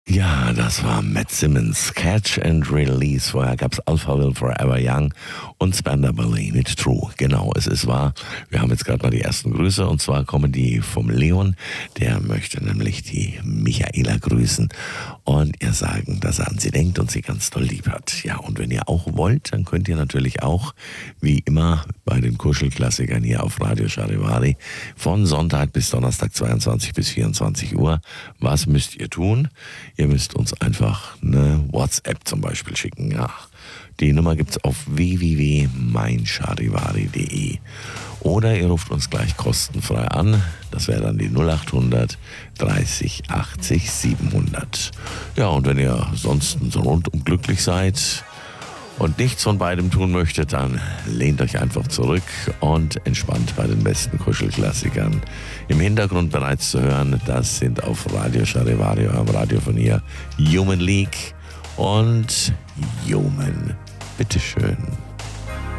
Ja, das war Matt Simmons, Catch and Release. Vorher gab's Alphaville Forever Young und Spandau Ballet mit True. Genau, es ist wahr. Wir haben jetzt gerade mal die ersten Grüße und zwar kommen die vom Leon. Der möchte nämlich die Michaela grüßen und ihr sagen, dass er an sie denkt und sie ganz doll lieb hat. Ja, und wenn ihr auch wollt, dann könnt ihr natürlich auch, wie immer, bei den Kuschelklassikern hier auf Radio Charivari von Sonntag bis Donnerstag 22 bis 24 Uhr. Was müsst ihr tun? Ihr müsst uns einfach eine WhatsApp zum Beispiel schicken. Ja, die Nummer gibt's auf www.meincharivari.de. Oder ihr ruft uns gleich kostenfrei an. Das wäre dann die 0800 30 80 700. Ja, und wenn ihr sonst so rundum glücklich seid und nichts von beidem tun möchtet, dann lehnt euch einfach zurück und entspannt bei den besten Kuschelklassikern. Im Hintergrund bereits zu hören, das sind auf Radio Charivari, am Radio von hier, Human League und Human. Bitteschön.